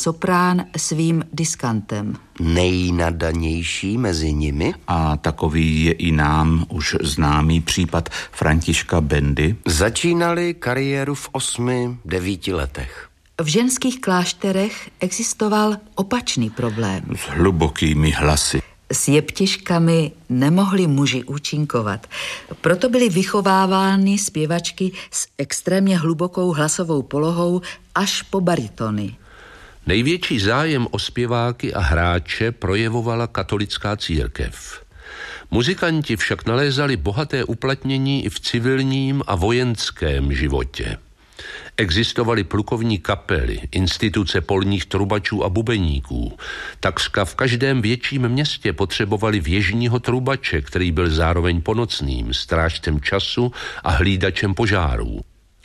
soprán svým diskantem. Nejnadanější mezi nimi? A takový je i nám už známý případ Františka Bendy. Začínali kariéru v 8-9 letech. V ženských klášterech existoval opačný problém. S hlubokými hlasy. S jeptiškami nemohli muži účinkovat. Proto byly vychovávány zpěvačky s extrémně hlubokou hlasovou polohou až po baritony. Největší zájem o zpěváky a hráče projevovala katolická církev. Muzikanti však nalézali bohaté uplatnění i v civilním a vojenském životě. Existovaly plukovní kapely, instituce polních trubačů a bubeníků. Takřka v každém větším městě potřebovali věžního trubače, který byl zároveň ponocným, strážcem času a hlídačem požárů.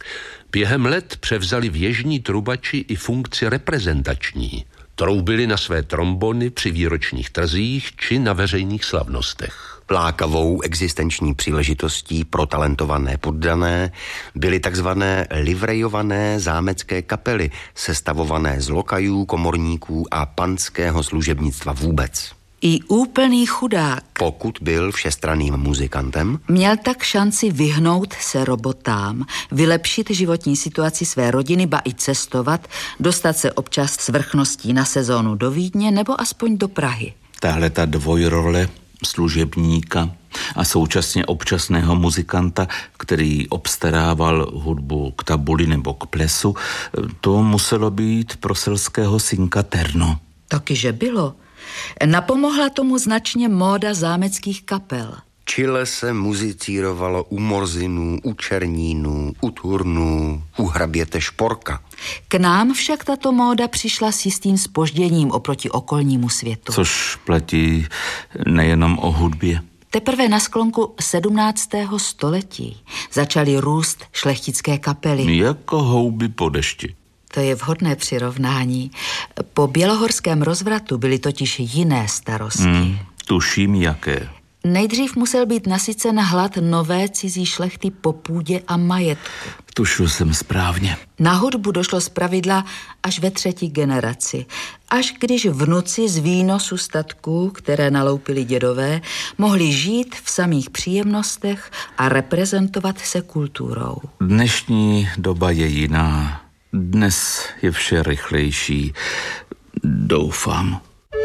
Během let převzali věžní trubači i funkci reprezentační. Troubili na své trombony při výročních trzích či na veřejných slavnostech. Lákavou existenční příležitostí pro talentované poddané byly takzvané livrejované zámecké kapely, sestavované z lokajů, komorníků a panského služebnictva vůbec. I úplný chudák, pokud byl všestranným muzikantem, měl tak šanci vyhnout se robotám, vylepšit životní situaci své rodiny, ba i cestovat, dostat se občas s vrchností na sezónu do Vídně nebo aspoň do Prahy. Tahle ta dvojrole služebníka a současně občasného muzikanta, který obstarával hudbu k tabuli nebo k plesu, to muselo být pro selského synka terno. Takyže bylo. Napomohla tomu značně móda zámeckých kapel. Čile se muzicírovalo u Morzinů, u Černínů, u Turnů, u hraběte Šporka. K nám však tato móda přišla s jistým zpožděním oproti okolnímu světu. Což platí nejenom o hudbě. Teprve na sklonku 17. století začaly růst šlechtické kapely. Jako houby po dešti. To je vhodné přirovnání. Po bělohorském rozvratu byly totiž jiné starosti. Tuším jaké. Nejdřív musel být nasycen hlad nové cizí šlechty po půdě a majetku. Tušil jsem správně. Na hudbu došlo zpravidla až ve 3. generaci. Až když vnuci z výnosu statků, které naloupili dědové, mohli žít v samých příjemnostech a reprezentovat se kulturou. Dnešní doba je jiná. Dnes je vše rychlejší. Doufám.